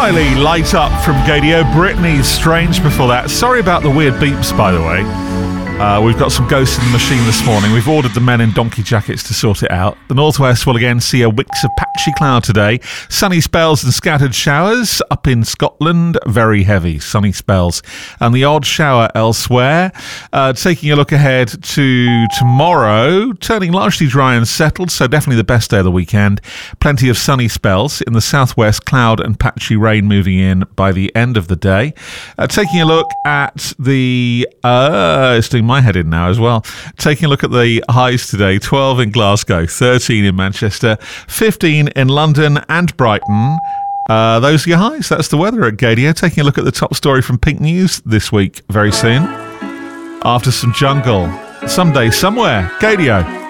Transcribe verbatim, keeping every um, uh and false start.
Riley, Light Up from Gadio. Britney's Strange before that. Sorry about the weird beeps, by the way. Uh, we've got some ghosts in the machine this morning. We've ordered the men in donkey jackets to sort it out. The northwest will again see a mix of patchy cloud today. Sunny spells and scattered showers. Up in Scotland, very heavy sunny spells. And the odd shower elsewhere. Uh, taking a look ahead to tomorrow, turning largely dry and settled, so definitely the best day of the weekend. Plenty of sunny spells. In the southwest, cloud and patchy rain moving in by the end of the day. Uh, taking a look at the... Uh, it's doing my head in now as well. Taking a look at the highs today, twelve in Glasgow, thirteen in Manchester, fifteen in London and Brighton. Uh, those are your highs. That's the weather at Gadio. Taking a look at the top story from Pink News this week very soon. After some jungle, someday, somewhere, Gadio.